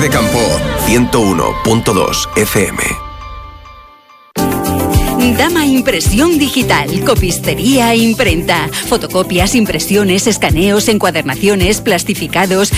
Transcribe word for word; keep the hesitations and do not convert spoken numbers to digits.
de Campo, ciento uno punto dos F M. Dama Impresión Digital, copistería e imprenta, fotocopias, impresiones, escaneos, encuadernaciones, plastificados,